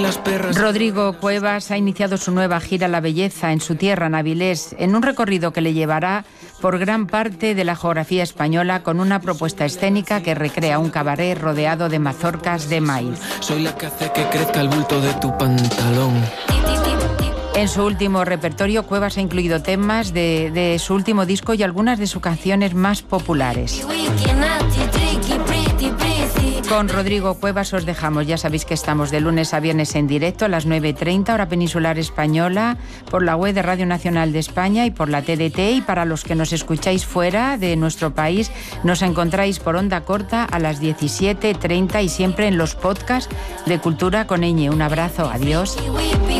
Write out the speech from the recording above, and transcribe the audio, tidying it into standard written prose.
las perras. Rodrigo Cuevas ha iniciado su nueva gira La Belleza en su tierra, en Avilés, en un recorrido que le llevará por gran parte de la geografía española con una propuesta escénica que recrea un cabaret rodeado de mazorcas de maíz. Soy la que hace que crezca el bulto de tu pantalón. En su último repertorio, Cuevas ha incluido temas de su último disco y algunas de sus canciones más populares. Con Rodrigo Cuevas os dejamos. Ya sabéis que estamos de lunes a viernes en directo a las 9:30, hora peninsular española, por la web de Radio Nacional de España y por la TDT. Y para los que nos escucháis fuera de nuestro país, nos encontráis por onda corta a las 17:30 y siempre en los podcasts de Cultura con Ñ. Un abrazo, adiós.